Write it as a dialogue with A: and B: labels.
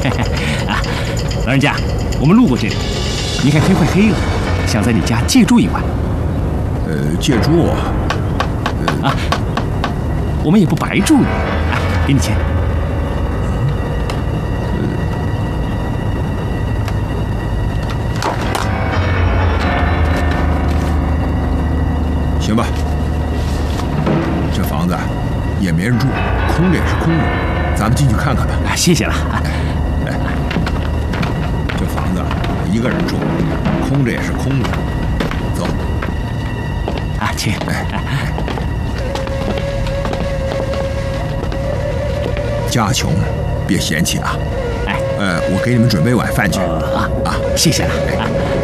A: 啊，老人家，我们路过这里，你看天快黑了，想在你家借住一晚。
B: 借住？
A: 我们也不白住你，给你钱。
B: 行吧，这房子也没人住，空着也是空着，咱们进去看看吧。
A: 谢谢了。
B: 来，这房子一个人住，空着也是空着，走。
A: 请。
B: 家穷，别嫌弃啊。我给你们准备晚饭去。
A: 谢谢了。